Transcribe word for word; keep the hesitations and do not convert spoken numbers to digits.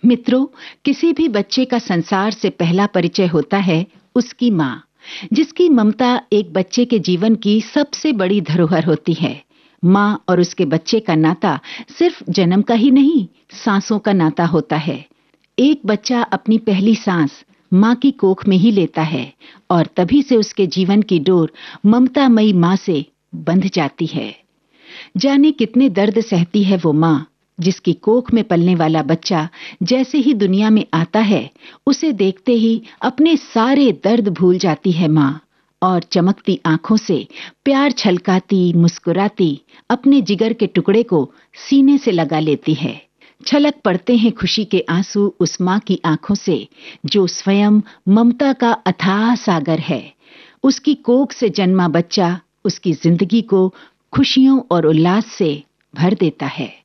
मित्रों, किसी भी बच्चे का संसार से पहला परिचय होता है उसकी माँ, जिसकी ममता एक बच्चे के जीवन की सबसे बड़ी धरोहर होती है। माँ और उसके बच्चे का नाता सिर्फ जन्म का ही नहीं, सांसों का नाता होता है। एक बच्चा अपनी पहली सांस माँ की कोख में ही लेता है और तभी से उसके जीवन की डोर ममतामयी माँ से बंध जाती है। जाने कितने दर्द सहती है वो माँ, जिसकी कोख में पलने वाला बच्चा जैसे ही दुनिया में आता है, उसे देखते ही अपने सारे दर्द भूल जाती है माँ और चमकती आंखों से प्यार छलकाती मुस्कुराती अपने जिगर के टुकड़े को सीने से लगा लेती है। छलक पड़ते हैं खुशी के आंसू उस माँ की आंखों से, जो स्वयं ममता का अथाह सागर है। उसकी कोख से जन्मा बच्चा उसकी जिंदगी को खुशियों और उल्लास से भर देता है।